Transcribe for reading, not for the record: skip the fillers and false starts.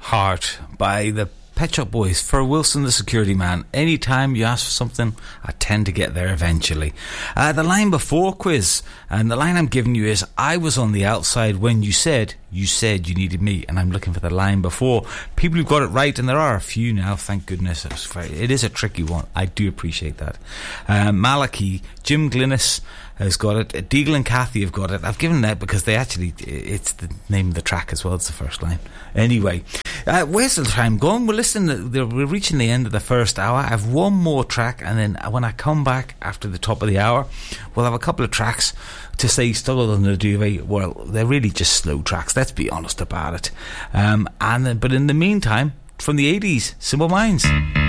Heart by the Pet Shop Boys for Wilson the Security Man. Anytime you ask for something, I tend to get there eventually. The line before quiz, and the line I'm giving you is, I was on the outside when you said you needed me, and I'm looking for the line before. People who've got it right, and there are a few now, thank goodness. It is a tricky one. I do appreciate that. Malachi, Jim Glynis has got it. Deagle and Kathy have got it. I've given that because it's the name of the track as well. It's the first line. Anyway, where's the time going? We're reaching the end of the first hour. I have one more track, and then when I come back after the top of the hour, we'll have a couple of tracks to say Struggle on the Duvet. Well, they're really just slow tracks, let's be honest about it. But in the meantime, from the 80s, Simple Minds.